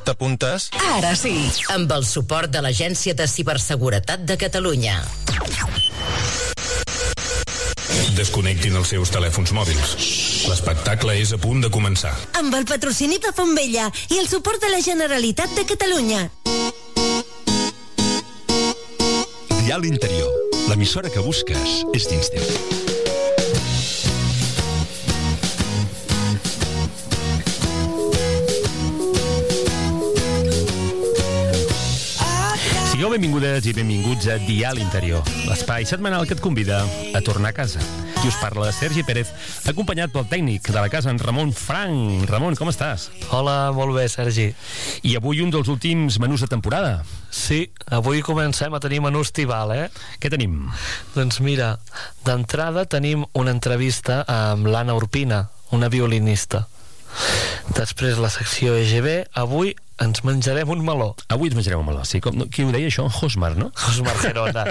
T'apuntes? Ara sí, amb el suport de l'Agència de Ciberseguretat de Catalunya. Desconnectin els seus telèfons mòbils. L'espectacle és a punt de començar. Amb el patrocini de Fontvella i el suport de la Generalitat de Catalunya. Dial Interior, l'emissora que busques és dins teu. Sigueu benvingudes i benvinguts a Dial Interior, l'espai setmanal que et convida a tornar a casa. Qui us parla, Sergi Pérez, acompanyat pel tècnic de la casa, en Ramon Frank. Ramon, com estàs? Hola, molt bé, Sergi. I avui un dels últims menús de temporada. Sí, avui comencem a tenir menú estival, Què tenim? Doncs mira, d'entrada tenim una entrevista amb l'Anna Urpina, una violinista. Després la secció EGB, avui ens menjarem un meló. Avui ens menjarem un meló, sí. Qui ho deia això? Hosmar, no? Hosmar Gerona.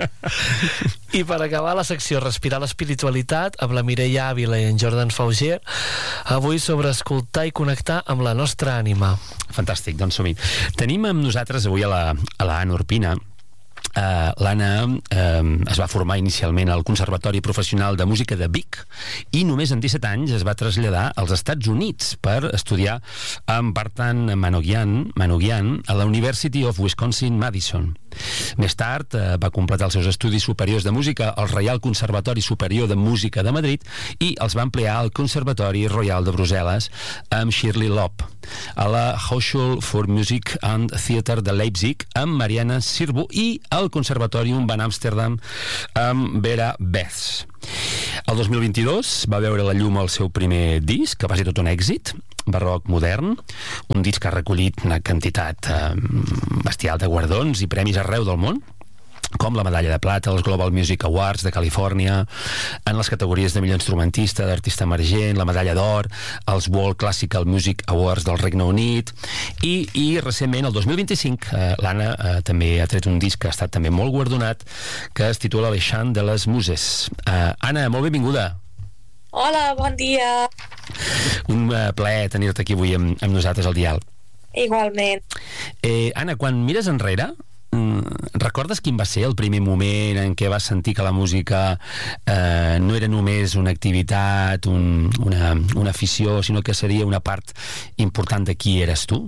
I per acabar la secció Respirar l'espiritualitat amb la Mireia Ávila i en Jordan Faugier, avui sobre escoltar i connectar amb la nostra ànima. Fantàstic, doncs som-hi. Tenim amb nosaltres avui a l'Anna Urpina. L'Anna es va formar inicialment al Conservatori Professional de Música de Vic i només en 17 anys es va traslladar als Estats Units per estudiar amb Bartan Manogian a la University of Wisconsin-Madison. Més tard va completar els seus estudis superiors de música al Reial Conservatori Superior de Música de Madrid i els va emplear al Conservatori Royal de Brussel·les amb Shirley Lopp, a la Hochschule für Musik and Theater de Leipzig amb Mariana Sirbu i al Conservatorium van Amsterdam amb Vera Beths. El 2022 va veure la llum el seu primer disc, que va ser tot un èxit, barroc modern, un disc que ha recollit una quantitat bestial de guardons i premis arreu del món, com la medalla de plata als Global Music Awards de Califòrnia, en les categories de millor instrumentista, d'artista emergent, la medalla d'or, als World Classical Music Awards del Regne Unit, i recentment, el 2025, l'Anna també ha tret un disc que ha estat també molt guardonat, que es titula Les Chants de les Muses. Anna, molt benvinguda. Hola, bon dia. Un plaer tenir-te aquí avui amb nosaltres al Dial. Igualment. Anna, quan mires enrere, recordes quin va ser el primer moment en què vas sentir que la música no era només una activitat, una afició, sinó que seria una part important de qui eres tu?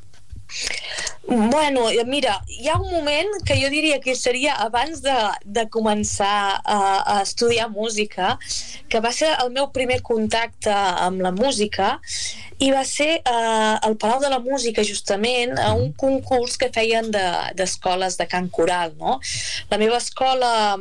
Bueno, mira, hi ha un moment que jo diria que seria abans de començar a estudiar música, que va ser el meu primer contacte amb la música, i va ser al Palau de la Música, justament, a un concurs que feien d'escoles de cant coral, no? La meva escola,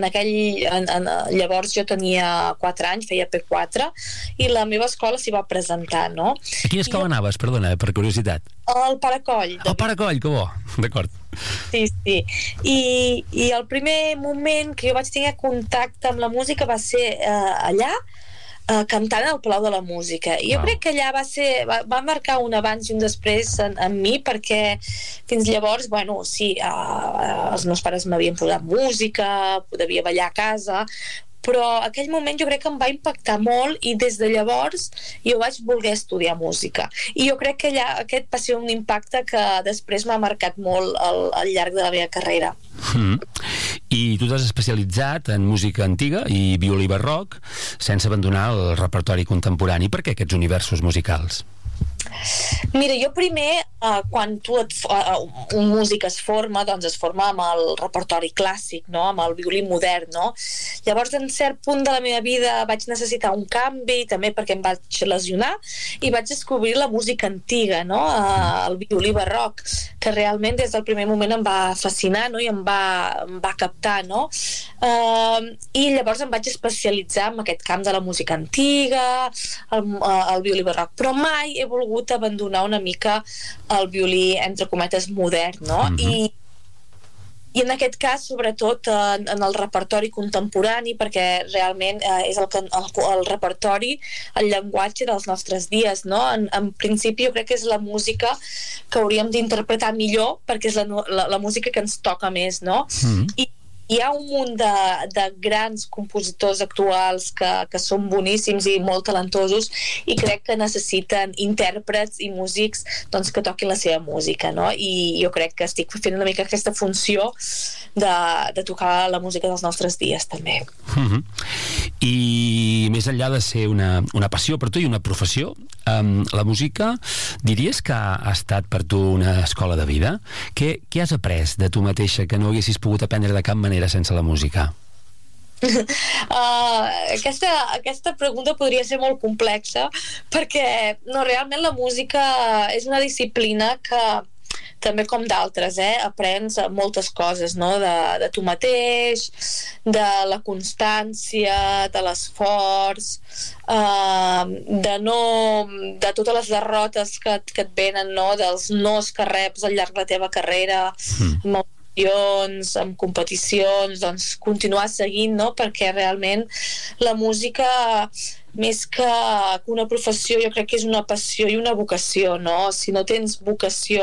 llavors jo tenia 4 anys, feia P4, i la meva escola s'hi va presentar, no? A quina escola anaves, perdona, per curiositat? Al Paracoll. Al Paracoll, que bo, d'acord. Sí. I el primer moment que jo vaig tenir contacte amb la música va ser allà, cantant al Palau de la Música. I jo crec que allà va marcar un abans i un després en mi, perquè fins llavors, bueno, sí, els meus pares m'havien posat música, devia ballar a casa, però aquell moment jo crec que em va impactar molt i des de llavors jo vaig voler estudiar música. I jo crec que allà aquest va ser un impacte que després m'ha marcat molt al llarg de la meva carrera. I tu t'has especialitzat en música antiga i violí barroc sense abandonar el repertori contemporani. Per què aquests universos musicals? Mira, jo primer, quan un músic es forma, doncs es forma amb el repertori clàssic, no? Amb el violí modern, no? Llavors, en cert punt de la meva vida vaig necessitar un canvi, també perquè em vaig lesionar, i vaig descobrir la música antiga, no? El violí barroc, que realment des del primer moment em va fascinar, no? I em va captar, no? I llavors em vaig especialitzar en aquest camp de la música antiga, el violí barroc, però mai he volgut abandonar una mica el violí, entre cometes, modern, no? I en aquest cas, sobretot en el repertori contemporani, perquè realment és el repertori, el llenguatge dels nostres dies, no? En principi jo crec que és la música que hauríem d'interpretar millor, perquè és la música que ens toca més, no? hi ha un munt de grans compositors actuals que són boníssims i molt talentosos, i crec que necessiten intèrprets i músics doncs, que toquin la seva música, no? I jo crec que estic fent una mica aquesta funció de tocar la música dels nostres dies també. I més enllà de ser una passió per tu i una professió, la música diries que ha estat per tu una escola de vida? Què has après de tu mateixa que no haguessis pogut aprendre de cap manera sense la música? Aquesta pregunta podria ser molt complexa, perquè realment la música és una disciplina que també com d'altres, aprens moltes coses, no? De tu mateix, de la constància, de l'esforç, de totes les derrotes que et venen, no? Dels nos que reps al llarg de la teva carrera, amb competicions, doncs continuar seguint, no? Perquè realment la música, més que una professió, jo crec que és una passió i una vocació, no? Si no tens vocació,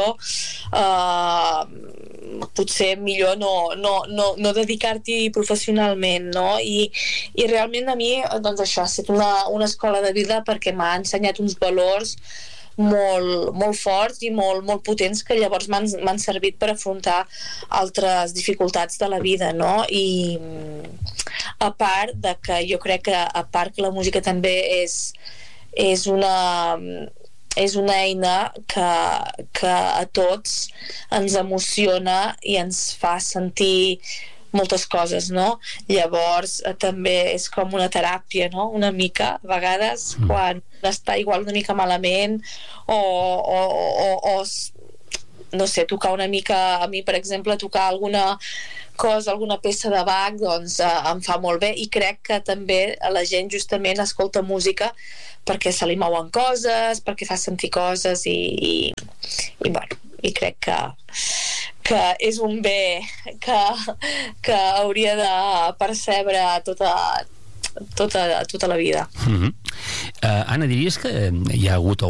potser millor no dedicar-t'hi professionalment, no? I realment a mi, doncs això, ha estat una escola de vida, perquè m'ha ensenyat uns valors molt forts i molt potents, que llavors m'han servit per afrontar altres dificultats de la vida, no? I a part de que jo crec que la música també és una eina que a tots ens emociona i ens fa sentir moltes coses, no? Llavors també és com una teràpia, no? Una mica, a vegades, quan està igual una mica malament o no sé, tocar una mica, a mi per exemple tocar alguna cosa, alguna peça de Bach, doncs em fa molt bé, i crec que també la gent justament escolta música perquè se li mouen coses, perquè fa sentir coses i bueno, i crec que és un bé que hauria de percebre tota la vida. Anna, diries que hi ha hagut